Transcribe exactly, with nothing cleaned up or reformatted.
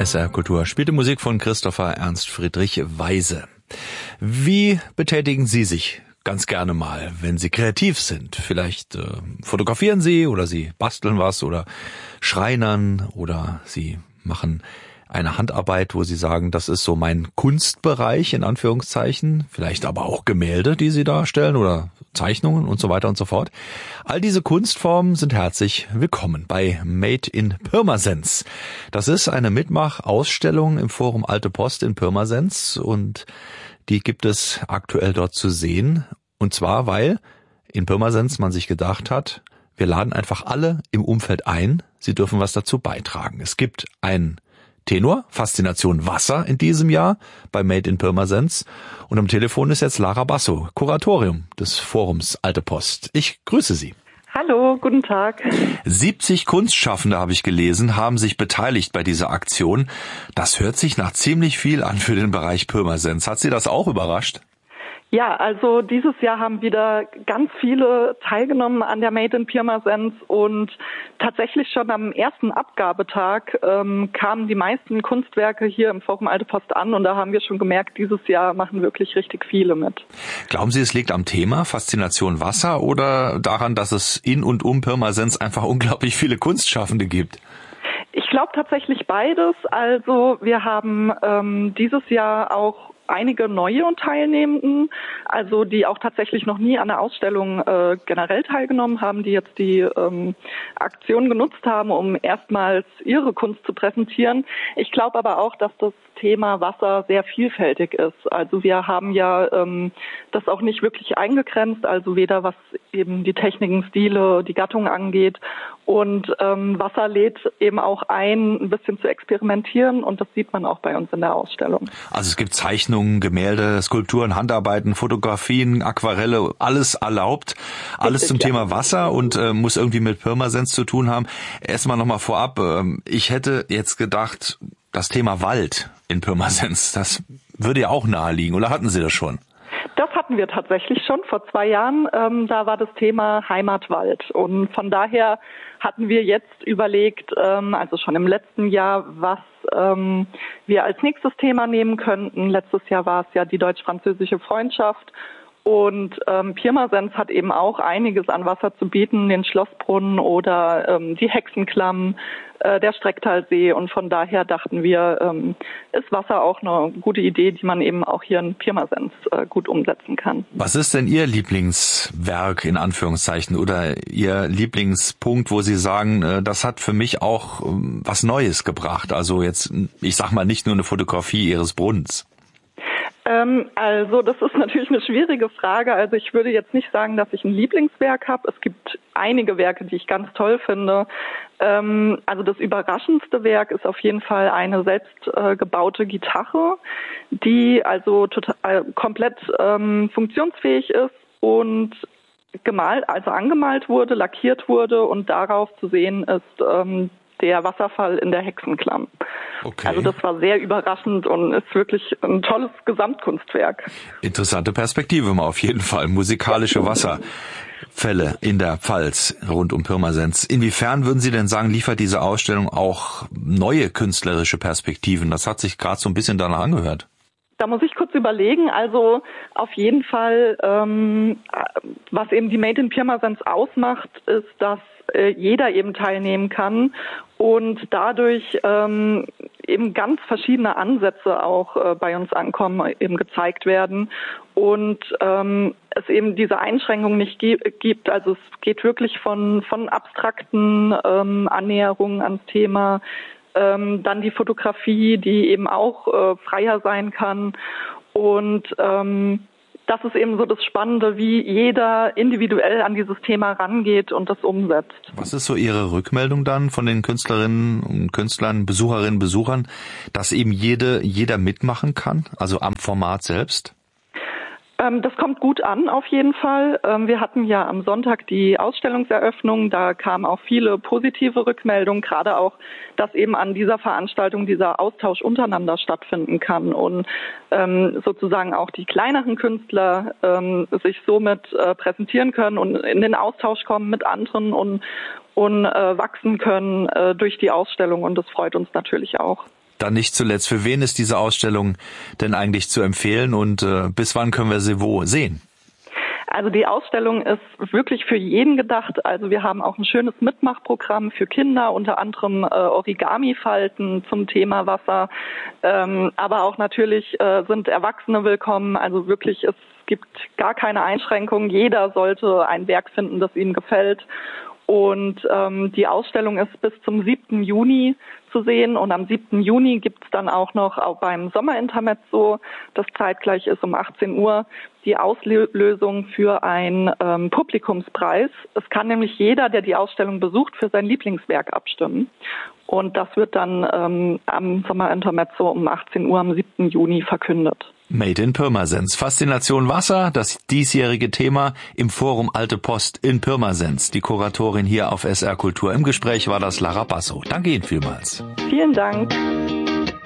S R Kultur spielte Musik von Christopher Ernst Friedrich Weise. Wie betätigen Sie sich ganz gerne mal, wenn Sie kreativ sind? Vielleicht äh, fotografieren Sie oder Sie basteln was oder schreinern oder Sie machen eine Handarbeit, wo Sie sagen, das ist so mein Kunstbereich in Anführungszeichen, vielleicht aber auch Gemälde, die Sie darstellen oder Zeichnungen und so weiter und so fort. All diese Kunstformen sind herzlich willkommen bei Made in Pirmasens. Das ist eine Mitmachausstellung im Forum Alte Post in Pirmasens und die gibt es aktuell dort zu sehen. Und zwar, weil in Pirmasens man sich gedacht hat, wir laden einfach alle im Umfeld ein, sie dürfen was dazu beitragen. Es gibt ein Tenor, Faszination Wasser in diesem Jahr bei Made in Pirmasens. Und am Telefon ist jetzt Lara Basso, Kuratorium des Forums Alte Post. Ich grüße Sie. Hallo, guten Tag. siebzig Kunstschaffende, habe ich gelesen, haben sich beteiligt bei dieser Aktion. Das hört sich nach ziemlich viel an für den Bereich Pirmasens. Hat Sie das auch überrascht? Ja, also dieses Jahr haben wieder ganz viele teilgenommen an der Made in Pirmasens und tatsächlich schon am ersten Abgabetag ähm, kamen die meisten Kunstwerke hier im Forum Alte Post an und da haben wir schon gemerkt, dieses Jahr machen wirklich richtig viele mit. Glauben Sie, es liegt am Thema Faszination Wasser oder daran, dass es in und um Pirmasens einfach unglaublich viele Kunstschaffende gibt? Ich glaube tatsächlich beides. Also wir haben ähm, dieses Jahr auch einige neue Teilnehmenden, also die auch tatsächlich noch nie an der Ausstellung äh, generell teilgenommen haben, die jetzt die ähm, Aktion genutzt haben, um erstmals ihre Kunst zu präsentieren. Ich glaube aber auch, dass das Thema Wasser sehr vielfältig ist. Also wir haben ja ähm, das auch nicht wirklich eingegrenzt, also weder was eben die Techniken, Stile, die Gattung angeht. Und ähm, Wasser lädt eben auch ein, ein bisschen zu experimentieren und das sieht man auch bei uns in der Ausstellung. Also es gibt Zeichnungen, Gemälde, Skulpturen, Handarbeiten, Fotografien, Aquarelle, alles erlaubt, alles Richtig, zum ja. Thema Wasser und äh, muss irgendwie mit Pirmasens zu tun haben. Erstmal nochmal vorab, äh, ich hätte jetzt gedacht, das Thema Wald in Pirmasens, das würde ja auch naheliegen, oder hatten Sie das schon? Das hatten wir tatsächlich schon vor zwei Jahren. Ähm, da war das Thema Heimatwald. Und von daher hatten wir jetzt überlegt, ähm, also schon im letzten Jahr, was ähm, wir als nächstes Thema nehmen könnten. Letztes Jahr war es ja die deutsch-französische Freundschaft. Und ähm, Pirmasens hat eben auch einiges an Wasser zu bieten, den Schlossbrunnen oder ähm, die Hexenklamm, äh, der Strecktalsee. Und von daher dachten wir, ähm, ist Wasser auch eine gute Idee, die man eben auch hier in Pirmasens äh, gut umsetzen kann. Was ist denn Ihr Lieblingswerk in Anführungszeichen oder Ihr Lieblingspunkt, wo Sie sagen, äh, das hat für mich auch ähm, was Neues gebracht? Also jetzt, ich sag mal, nicht nur eine Fotografie Ihres Brunnens. Also das ist natürlich eine schwierige Frage. Also ich würde jetzt nicht sagen, dass ich ein Lieblingswerk habe. Es gibt einige Werke, die ich ganz toll finde. Also das überraschendste Werk ist auf jeden Fall eine selbst gebaute Gitarre, die also total komplett funktionsfähig ist und gemalt, also angemalt wurde, lackiert wurde und darauf zu sehen ist der Wasserfall in der Hexenklamm. Okay. Also das war sehr überraschend und ist wirklich ein tolles Gesamtkunstwerk. Interessante Perspektive mal auf jeden Fall. Musikalische Wasserfälle in der Pfalz rund um Pirmasens. Inwiefern würden Sie denn sagen, liefert diese Ausstellung auch neue künstlerische Perspektiven? Das hat sich gerade so ein bisschen danach angehört. Da muss ich kurz überlegen. Also auf jeden Fall, ähm, was eben die Made in Pirmasens ausmacht, ist, dass äh, jeder eben teilnehmen kann und dadurch ähm, eben ganz verschiedene Ansätze auch äh, bei uns ankommen, eben gezeigt werden und ähm, es eben diese Einschränkung nicht ge- gibt. Also es geht wirklich von von abstrakten ähm, Annäherungen ans Thema, ähm, dann die Fotografie, die eben auch äh, freier sein kann und ähm, das ist eben so das Spannende, wie jeder individuell an dieses Thema rangeht und das umsetzt. Was ist so Ihre Rückmeldung dann von den Künstlerinnen und Künstlern, Besucherinnen, Besuchern, dass eben jede, jeder mitmachen kann, also am Format selbst? Ähm, das kommt gut an, auf jeden Fall. Ähm, wir hatten ja am Sonntag die Ausstellungseröffnung. Da kamen auch viele positive Rückmeldungen, gerade auch, dass eben an dieser Veranstaltung dieser Austausch untereinander stattfinden kann und ähm, sozusagen auch die kleineren Künstler ähm, sich somit äh, präsentieren können und in den Austausch kommen mit anderen und, und äh, wachsen können äh, durch die Ausstellung. Und das freut uns natürlich auch. dann nicht zuletzt, für wen ist diese Ausstellung denn eigentlich zu empfehlen und äh, bis wann können wir sie wo sehen? Also die Ausstellung ist wirklich für jeden gedacht. Also wir haben auch ein schönes Mitmachprogramm für Kinder, unter anderem äh, Origami-Falten zum Thema Wasser. Ähm, aber auch natürlich äh, sind Erwachsene willkommen. Also wirklich, es gibt gar keine Einschränkungen. Jeder sollte ein Werk finden, das ihm gefällt. Und ähm, die Ausstellung ist bis zum siebten Juni zu sehen. Und am siebten Juni gibt's dann auch noch auch beim Sommerintermezzo, das zeitgleich ist um achtzehn Uhr, die Auslösung für einen ähm, Publikumspreis. Es kann nämlich jeder, der die Ausstellung besucht, für sein Lieblingswerk abstimmen. Und das wird dann ähm, am Sommerintermezzo um achtzehn Uhr am siebten Juni verkündet. Made in Pirmasens. Faszination Wasser, das diesjährige Thema im Forum Alte Post in Pirmasens. Die Kuratorin hier auf S R Kultur. Im Gespräch war das Lara Basso. Danke Ihnen vielmals. Vielen Dank.